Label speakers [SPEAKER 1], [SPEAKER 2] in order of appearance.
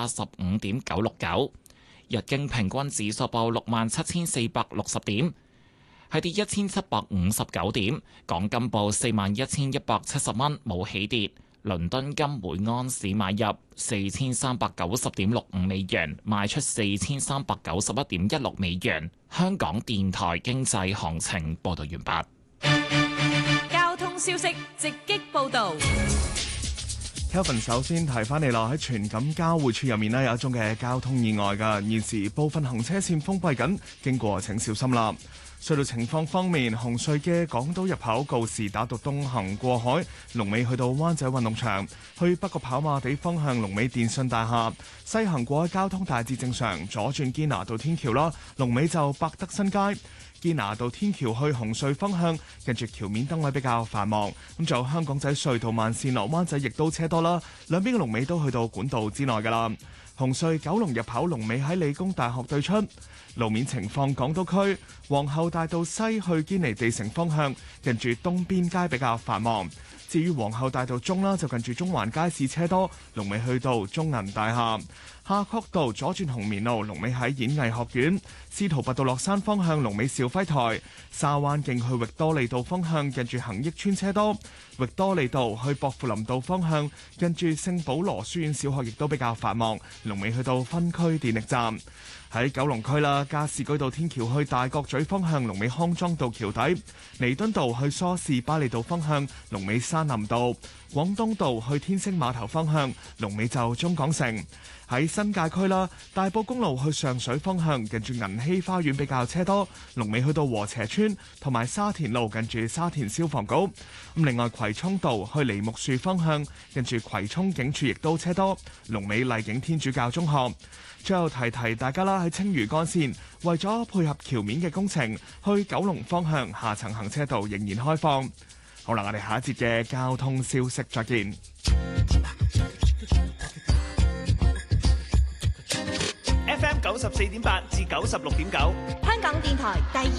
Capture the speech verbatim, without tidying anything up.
[SPEAKER 1] 八十五點九六九。日經平均指數報六萬七千四百六十點，係跌一千七百五十九點。港金報四萬一千一百七十蚊，冇起跌。倫敦金每安士買入四千三百九十點六五美元，賣出四千三百九十一點一六美元。香港電台經濟行情報道完畢。
[SPEAKER 2] 交通消息直擊報道。
[SPEAKER 3] Kevin 首先提翻你啦，喺荃錦交匯處入面呢，有一宗嘅交通意外㗎，現時部分行車線封閉緊，經過請小心啦。隧道情況方面，紅隧嘅港島入口告士打道東行過海，龍尾去到灣仔運動場；去北角跑馬地方向龍尾電信大廈。西行過海交通大致正常，左轉堅拿道天橋啦，龍尾就百德新街。堅拿道天橋去紅隧方向，近住橋面燈位比較繁忙。咁仲有香港仔隧道慢線落灣仔亦都車多啦，兩邊嘅龍尾都去到管道之內㗎啦。紅隧九龍入口龍尾喺理工大學對出。路面情況，港島區皇后大道西去堅尼地城方向，近住東邊街比較繁忙。至於皇后大道中啦，就近住中環街市車多，龍尾去到中銀大廈。夏慤道左轉紅棉路，龍尾喺演藝學院；司徒拔道落山方向，龍尾兆輝台；沙灣徑去域多利道方向，近住恒益邨車多；域多利道去薄扶林道方向，近住聖保羅書院小學亦都比較繁忙，龍尾去到分區電力站。喺九龍區啦，加士居道天橋去大角咀方向，龍尾康莊道橋底；彌敦道去梳士巴利道方向，龍尾山林道；廣東道去天星碼頭方向，龍尾就中港城。喺新界區啦，大埔公路去上水方向，近住銀禧花園比較車多，龍尾去到禾輋村，同埋沙田路近住沙田消防局。咁另外葵涌道去梨木樹方向，近住葵涌警署亦都車多，龍尾麗景天主教中學。最後提提大家啦，喺青嶼幹線為咗配合橋面嘅工程，去九龍方向下層行車道仍然開放。好啦，我哋下一節嘅交通消息再見。
[SPEAKER 4] F M 九十四點八至九十六點九，
[SPEAKER 2] 香港電台第二